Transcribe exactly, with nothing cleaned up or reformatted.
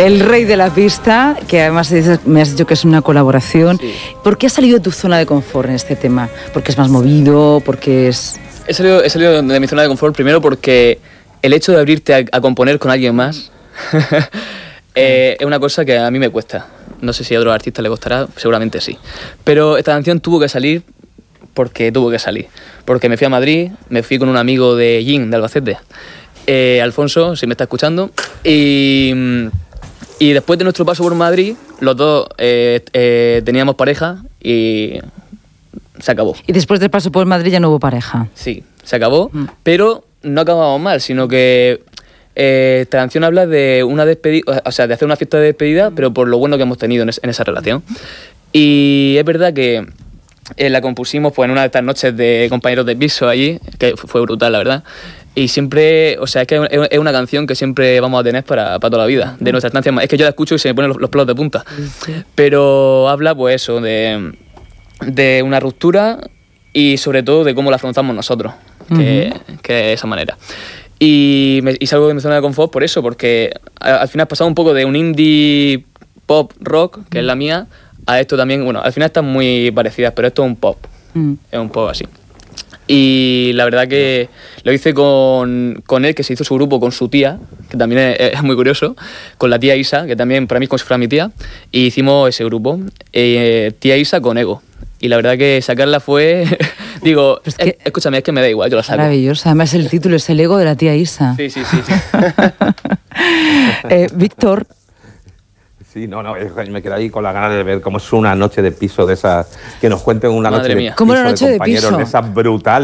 El rey de la pista, que además me has dicho que es una colaboración. Sí. ¿Por qué has salido de tu zona de confort en este tema? ¿Porque es más movido? ¿Porque es...? He salido, he salido de mi zona de confort primero porque el hecho de abrirte a, a componer con alguien más eh, es una cosa que a mí me cuesta. No sé si a otros artistas les costará, seguramente sí. Pero esta canción tuvo que salir porque tuvo que salir. Porque me fui a Madrid, me fui con un amigo de Gin, de Albacete, eh, Alfonso, si me está escuchando, y, y después de nuestro paso por Madrid, los dos eh, eh, teníamos pareja y se acabó. Y después del paso por Madrid ya no hubo pareja. Sí, se acabó, mm. pero no acabamos mal, sino que eh, esta canción habla de una despedida, o sea, de hacer una fiesta de despedida, pero por lo bueno que hemos tenido en, es, en esa relación. Y es verdad que eh, la compusimos pues en una de estas noches de compañeros de piso allí, que fue brutal, la verdad. Y siempre, o sea, es que es una canción que siempre vamos a tener para, para toda la vida, de nuestra estancia. Es que yo la escucho y se me ponen los, los pelos de punta. Pero habla, pues eso, de, de una ruptura y sobre todo de cómo la afrontamos nosotros, que, uh-huh. que de esa manera. Y, me, y salgo de mi zona de confort por eso, porque al, al final he pasado un poco de un indie pop rock, que uh-huh. es la mía, a esto también. Bueno, al final están muy parecidas, pero esto es un pop, uh-huh. es un pop así. Y la verdad que lo hice con, con él, que se hizo su grupo con su tía, que también es, es muy curioso, con la tía Isa, que también para mí es como si fuera mi tía, y hicimos ese grupo, eh, tía Isa con Ego. Y la verdad que sacarla fue... digo, pues es que, escúchame, es que me da igual, yo la saco. Maravilloso, además el título es El ego de la tía Isa. Sí, sí, sí. sí. eh, Víctor... Sí, no, no, me quedé ahí con la ganas de ver cómo es una noche de piso de esas, que nos cuenten una Madre noche mía. de ¿Cómo piso una noche de de compañeros piso? de esas brutales.